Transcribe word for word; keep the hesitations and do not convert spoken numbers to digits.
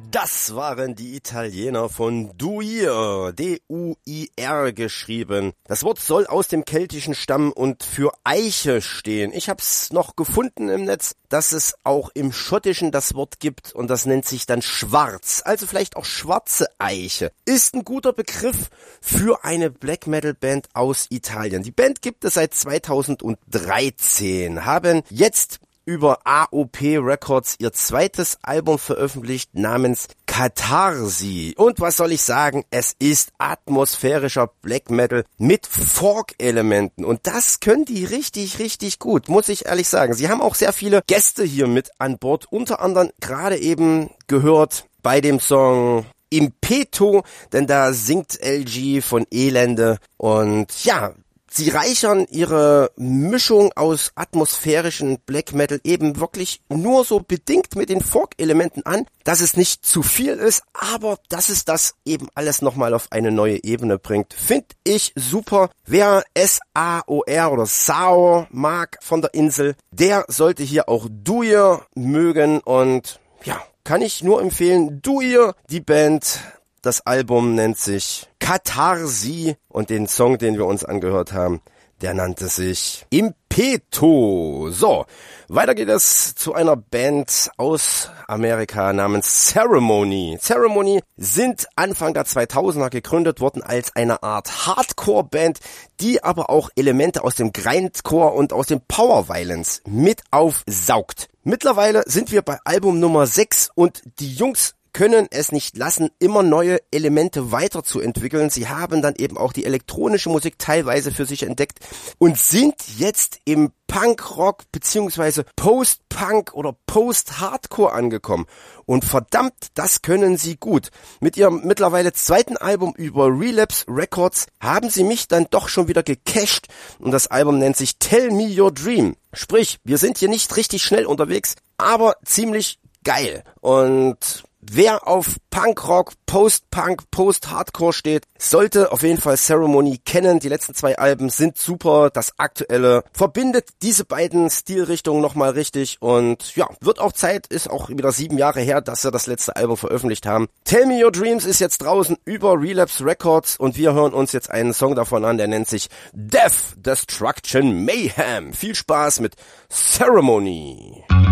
Das waren die Italiener von Duir, D U I R geschrieben. Das Wort soll aus dem Keltischen stammen und für Eiche stehen. Ich hab's noch gefunden im Netz, dass es auch im Schottischen das Wort gibt und das nennt sich dann Schwarz, also vielleicht auch schwarze Eiche. Ist ein guter Begriff für eine Black Metal Band aus Italien. Die Band gibt es seit zweitausenddreizehn, haben jetzt über A O P Records ihr zweites Album veröffentlicht namens Katharsi. Und was soll ich sagen? Es ist atmosphärischer Black Metal mit Folk-Elementen. Und das können die richtig, richtig gut, muss ich ehrlich sagen. Sie haben auch sehr viele Gäste hier mit an Bord. Unter anderem gerade eben gehört bei dem Song Impeto, denn da singt L G von Elende. Und ja, sie reichern ihre Mischung aus atmosphärischen Black Metal eben wirklich nur so bedingt mit den Folk-Elementen an, dass es nicht zu viel ist, aber dass es das eben alles nochmal auf eine neue Ebene bringt. Finde ich super. Wer S A O R oder Sao mag von der Insel, der sollte hier auch Duir mögen und ja, kann ich nur empfehlen. Duir, die Band. Das Album nennt sich Katharsi und den Song, den wir uns angehört haben, der nannte sich Impeto. So, weiter geht es zu einer Band aus Amerika namens Ceremony. Ceremony sind Anfang der zweitausender gegründet worden als eine Art Hardcore-Band, die aber auch Elemente aus dem Grindcore und aus dem Power Violence mit aufsaugt. Mittlerweile sind wir bei Album Nummer sechs und die Jungs können es nicht lassen, immer neue Elemente weiterzuentwickeln. Sie haben dann eben auch die elektronische Musik teilweise für sich entdeckt und sind jetzt im Punkrock bzw. Post-Punk oder Post-Hardcore angekommen. Und verdammt, das können sie gut. Mit ihrem mittlerweile zweiten Album über Relapse Records haben sie mich dann doch schon wieder gecasht und das Album nennt sich Tell Me Your Dream. Sprich, wir sind hier nicht richtig schnell unterwegs, aber ziemlich geil. Und wer auf Punkrock, Post-Punk, Post-Hardcore steht, sollte auf jeden Fall Ceremony kennen. Die letzten zwei Alben sind super. Das aktuelle verbindet diese beiden Stilrichtungen nochmal richtig. Und ja, wird auch Zeit, ist auch wieder sieben Jahre her, dass wir das letzte Album veröffentlicht haben. Tell Me Your Dreams ist jetzt draußen über Relapse Records und wir hören uns jetzt einen Song davon an, der nennt sich Death, Destruction, Mayhem. Viel Spaß mit Ceremony.